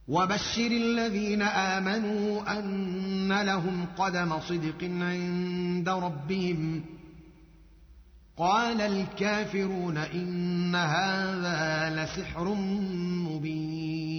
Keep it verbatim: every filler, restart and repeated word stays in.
وبشر الذين آمنوا أن لهم قدم صدق عند ربهم. قال الكافرون إن هذا لسحر مبين.